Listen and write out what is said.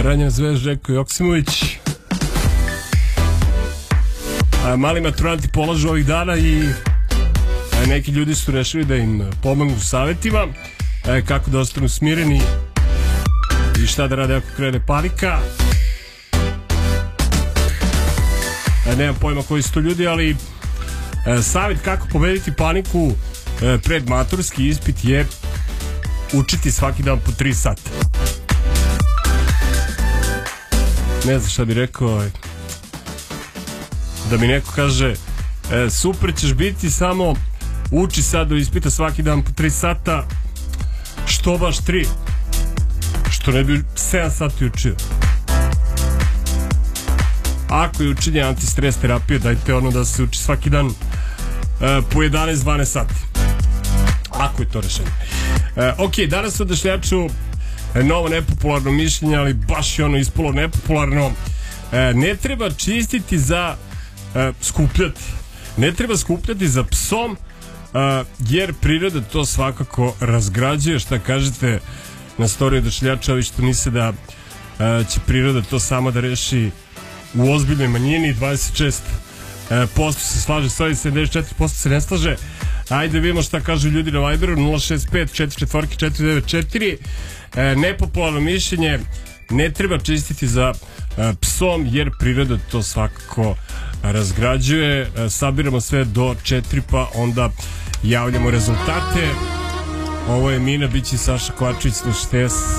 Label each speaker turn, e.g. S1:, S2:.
S1: Ranjena zvezda Željko Joksimović. Mali maturanti polažu ovih dana i neki ljudi su rešili da im pomognu savjetima kako da ostanu smireni i šta da rade ako krene panika. Nemam pojma koji su to ljudi, ali savjet kako pobediti paniku pred maturski ispit je učiti svaki dan po 3 sata. Ne znam šta bi rekao, da mi neko kaže super ćeš biti, samo uči sad do ispita svaki dan po 3 sata. Što baš 3? Što ne bi 7 sati učio? Ako je učenje antistres terapije, dajte ono da se uči svaki dan po 11-12 sati. Ako je to rešenje. Ok, danas u Odašljaču novo nepopularno mišljenje, ali baš je ono ispolo nepopularno. Ne treba čistiti za skupljati. Ne treba skupljati za psom, jer priroda to svakako razgrađuje. Šta kažete na storiju Odašljača, ovi što misle da će priroda to sama da reši u ozbiljnoj manjini. 26% se slaže s ovim, 74% se ne slaže. Ajde vidimo šta kažu ljudi na Viberu 065 444. Nepopularno mišljenje: ne treba čistiti za psom jer priroda to svakako razgrađuje. Sabiramo sve do 4 pa onda javljamo rezultate. Ovo je Mina, bit će Saša Kovačević na štes.